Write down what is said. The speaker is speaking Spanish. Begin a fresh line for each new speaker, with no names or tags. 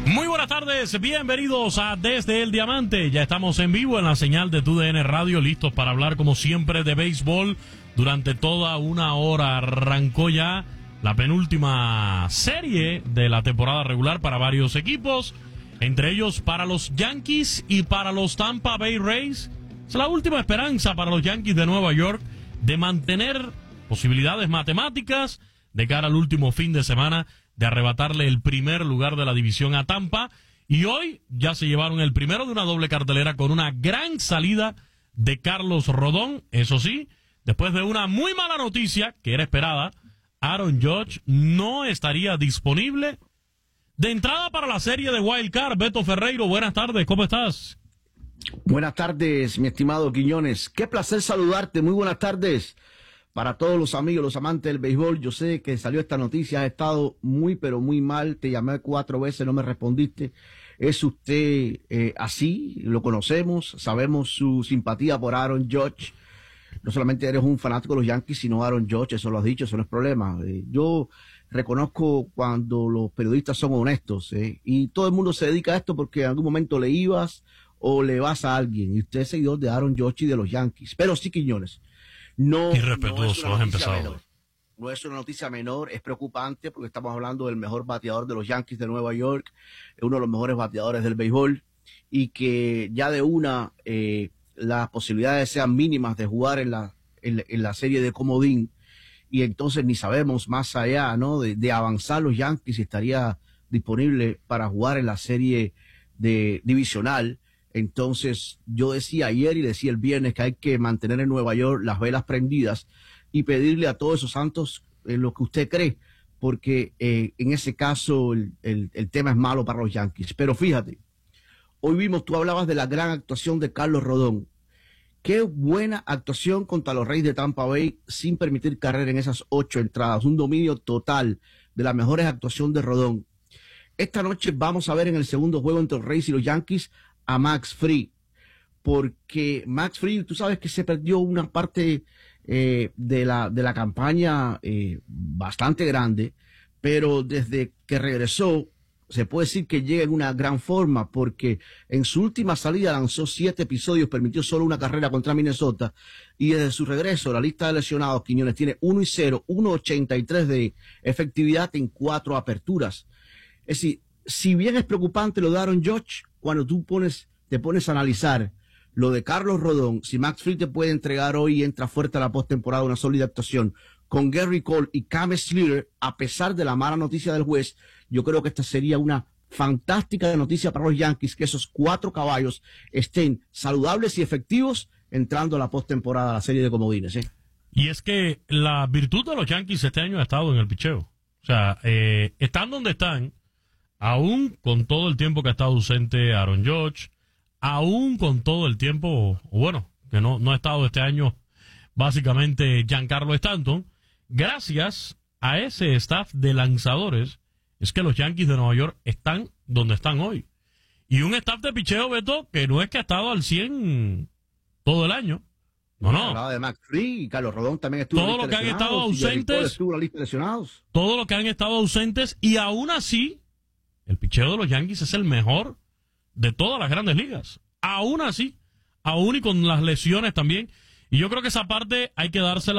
Muy buenas tardes, bienvenidos a Desde el Diamante. Ya estamos en vivo en la señal de TUDN Radio, listos para hablar como siempre de béisbol durante toda una hora. Arrancó ya la penúltima serie de la temporada regular para varios equipos, entre ellos para los Yankees y para los Tampa Bay Rays. Es la última esperanza para los Yankees de Nueva York de mantener posibilidades matemáticas de cara al último fin de semana de arrebatarle el primer lugar de la división a Tampa. Y hoy ya se llevaron el primero de una doble cartelera con una gran salida de Carlos Rodón. Eso sí, después de una muy mala noticia que era esperada, Aaron Judge no estaría disponible de entrada para la serie de Wild Card. Beto Ferreiro, buenas tardes, ¿cómo estás?
Buenas tardes, mi estimado Quiñones. Qué placer saludarte, muy buenas tardes. Para todos los amigos, los amantes del béisbol, yo sé que salió esta noticia, has estado muy, pero muy mal, te llamé 4 veces, no me respondiste. ¿Es usted así? Lo conocemos, sabemos su simpatía por Aaron Judge. No solamente eres un fanático de los Yankees, sino Aaron Judge, eso lo has dicho, eso no es problema. Yo reconozco cuando los periodistas son honestos, y todo el mundo se dedica a esto porque en algún momento le ibas o le vas a alguien, y usted es seguidor de Aaron Judge y de los Yankees. Pero sí, Quiñones. No,
Irrespetuoso, has empezado.
Menor. No es una noticia menor, es preocupante porque estamos hablando del mejor bateador de los Yankees de Nueva York, uno de los mejores bateadores del béisbol, y que ya de una las posibilidades sean mínimas de jugar en la serie de comodín, y entonces ni sabemos más allá, ¿no? de avanzar los Yankees si estaría disponible para jugar en la serie de divisional. Entonces, yo decía ayer y decía el viernes que hay que mantener en Nueva York las velas prendidas y pedirle a todos esos santos lo que usted cree, porque en ese caso el tema es malo para los Yankees. Pero fíjate, hoy vimos, tú hablabas de la gran actuación de Carlos Rodón. Qué buena actuación contra los Reyes de Tampa Bay sin permitir carrera en esas 8 entradas. Un dominio total, de las mejores actuaciones de Rodón. Esta noche vamos a ver en el segundo juego entre los Reyes y los Yankees a Max Fried, porque Max Fried, tú sabes que se perdió una parte de la campaña bastante grande, pero desde que regresó se puede decir que llega en una gran forma, porque en su última salida lanzó 7 episodios, permitió solo una carrera contra Minnesota, y desde su regreso la lista de lesionados, Quiñones, tiene 1-0, 1.83 de efectividad en 4 aperturas. Es decir, si bien es preocupante lo de Aaron Judge, cuando tú te pones a analizar lo de Carlos Rodón, si Max Fried te puede entregar hoy y entra fuerte a la postemporada una sólida actuación con Gary Cole y Cam Slater, a pesar de la mala noticia del juez, yo creo que esta sería una fantástica noticia para los Yankees, que esos 4 caballos estén saludables y efectivos entrando a la postemporada, a la serie de comodines.
Y es que la virtud de los Yankees este año ha estado en el picheo. O sea, están donde están, aún con todo el tiempo que ha estado ausente Aaron Judge, aún con todo el tiempo, bueno, que no ha estado este año básicamente Giancarlo Stanton, gracias a ese staff de lanzadores, es que los Yankees de Nueva York están donde están hoy. Y un staff de picheo, Beto, que no es que ha estado al 100 todo el año. No.
Hablaba de Max Fried y Carlos Rodón también estuvo.
Todo lo que han estado ausentes.
Estuvo en la lista de lesionados.
Todo lo que han estado ausentes, y aún así el picheo de los Yankees es el mejor de todas las grandes ligas. Aún así, aún y con las lesiones también. Y yo creo que esa parte hay que dársela